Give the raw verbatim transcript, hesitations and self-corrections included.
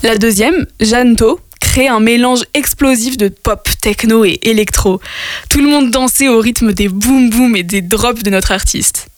La deuxième, Jeanne To, crée un mélange explosif de pop, techno et électro. Tout le monde dansait au rythme des boom boom et des drops de notre artiste.